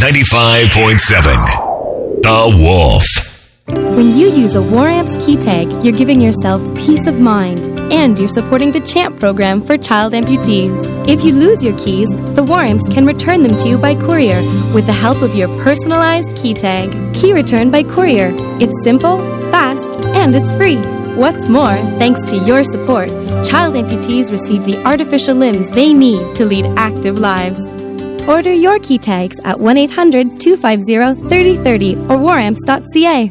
95.7 The Wolf. When you use a War Amps key tag, you're giving yourself peace of mind, and you're supporting the CHAMP program for child amputees. If you lose your keys, the War Amps can return them to you by courier with the help of your personalized key tag. Key return by courier. It's simple, fast, and it's free. What's more, thanks to your support, child amputees receive the artificial limbs they need to lead active lives. Order your key tags at 1-800-250-3030 or waramps.ca.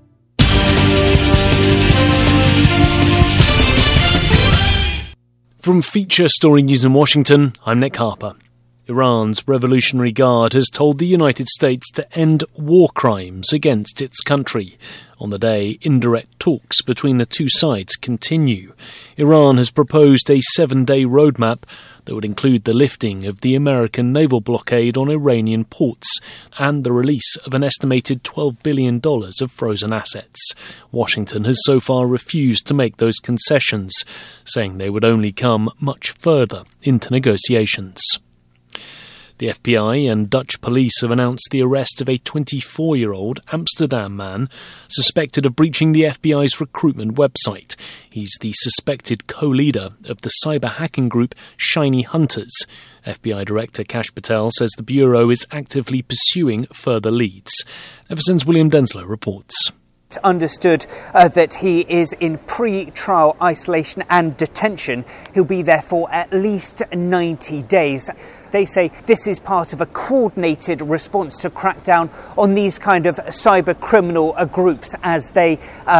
From Feature Story News in Washington, I'm Nick Harper. Iran's Revolutionary Guard has told the United States to end war crimes against its country. On the day, indirect talks between the two sides continue. Iran has proposed a 7-day roadmap that would include the lifting of the American naval blockade on Iranian ports and the release of an estimated $12 billion of frozen assets. Washington has so far refused to make those concessions, saying they would only come much further into negotiations. The FBI and Dutch police have announced the arrest of a 24-year-old Amsterdam man suspected of breaching the FBI's recruitment website. He's the suspected co-leader of the cyber hacking group Shiny Hunters. FBI Director Kash Patel says the Bureau is actively pursuing further leads. Everson's William Denslow reports. It's understood that he is in pre-trial isolation and detention. He'll be there for at least 90 days. They say this is part of a coordinated response to crack down on these kind of cyber criminal groups, as they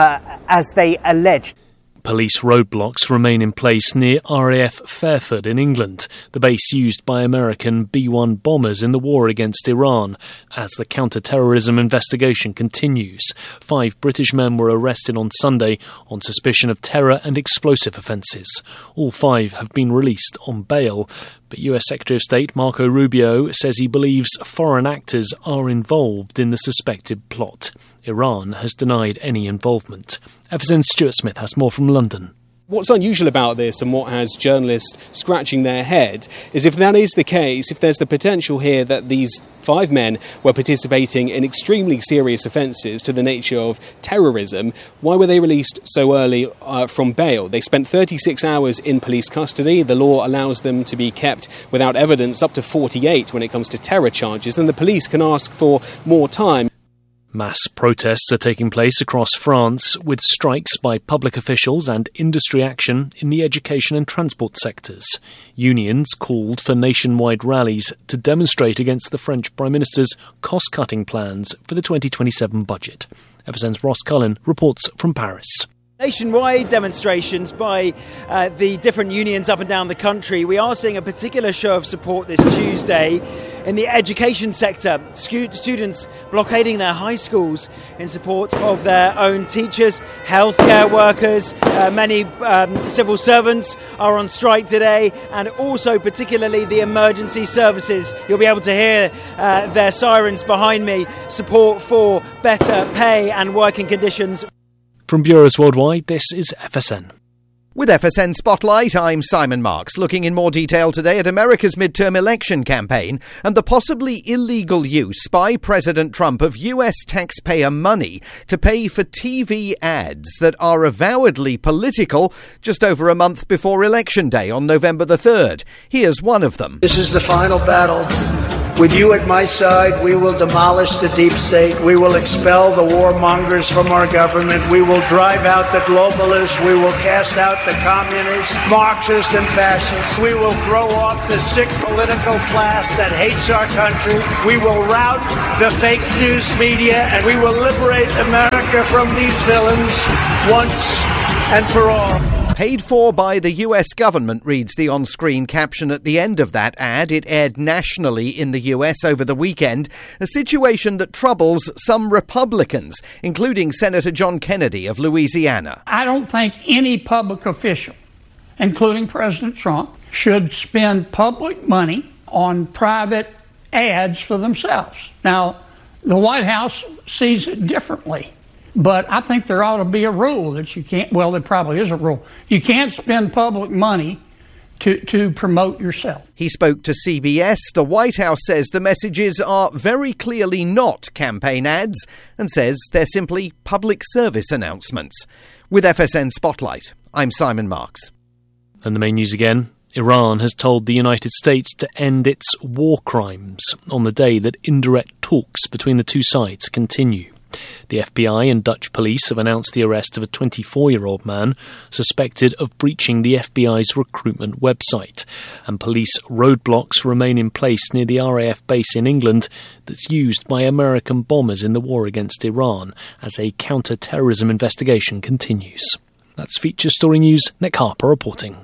allege. Police roadblocks remain in place near RAF Fairford in England, the base used by American B-1 bombers in the war against Iran, as the counter-terrorism investigation continues. 5 British men were arrested on Sunday on suspicion of terror and explosive offences. All 5 have been released on bail, but US Secretary of State Marco Rubio says he believes foreign actors are involved in the suspected plot. Iran has denied any involvement. FSN's Stuart Smith has more from London. What's unusual about this, and what has journalists scratching their head, is if that is the case, if there's the potential here that these 5 men were participating in extremely serious offences to the nature of terrorism, why were they released so early from bail? They spent 36 hours in police custody. The law allows them to be kept without evidence up to 48 when it comes to terror charges, and the police can ask for more time. Mass protests are taking place across France, with strikes by public officials and industry action in the education and transport sectors. Unions called for nationwide rallies to demonstrate against the French Prime Minister's cost-cutting plans for the 2027 budget. FSN's Ross Cullen reports from Paris. Nationwide demonstrations by the different unions up and down the country. We are seeing a particular show of support this Tuesday in the education sector. Students blockading their high schools in support of their own teachers, healthcare workers. Many civil servants are on strike today, and also particularly the emergency services. You'll be able to hear their sirens behind me. Support for better pay and working conditions. From Bureaus Worldwide, this is FSN. With FSN Spotlight, I'm Simon Marks, looking in more detail today at America's midterm election campaign and the possibly illegal use by President Trump of US taxpayer money to pay for TV ads that are avowedly political just over a month before Election Day on November the 3rd. Here's one of them. This is the final battle. With you at my side, we will demolish the deep state. We will expel the warmongers from our government. We will drive out the globalists. We will cast out the communists, Marxists, and fascists. We will throw off the sick political class that hates our country. We will rout the fake news media, and we will liberate America from these villains once and for all. Paid for by the US government, reads the on-screen caption at the end of that ad. It aired nationally in the US over the weekend, a situation that troubles some Republicans, including Senator John Kennedy of Louisiana. I don't think any public official, including President Trump, should spend public money on private ads for themselves. Now, the White House sees it differently. But I think there ought to be a rule that you can't, well, there probably is a rule. You can't spend public money to promote yourself. He spoke to CBS. The White House says the messages are very clearly not campaign ads and says they're simply public service announcements. With FSN Spotlight, I'm Simon Marks. And the main news again. Iran has told the United States to end its war crimes on the day that indirect talks between the two sides continue. The FBI and Dutch police have announced the arrest of a 24-year-old man suspected of breaching the FBI's recruitment website, and police roadblocks remain in place near the RAF base in England that's used by American bombers in the war against Iran as a counter-terrorism investigation continues. That's Feature Story News. Nick Harper reporting.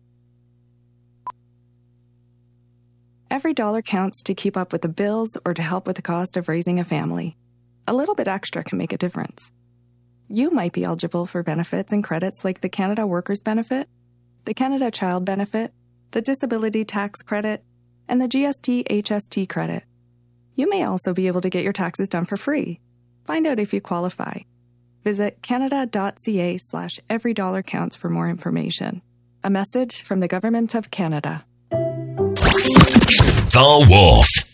Every dollar counts to keep up with the bills or to help with the cost of raising a family. A little bit extra can make a difference. You might be eligible for benefits and credits like the Canada Workers Benefit, the Canada Child Benefit, the Disability Tax Credit, and the GST/HST credit. You may also be able to get your taxes done for free. Find out if you qualify. Visit canada.ca/everydollarcounts for more information. A message from the Government of Canada. The Wolf.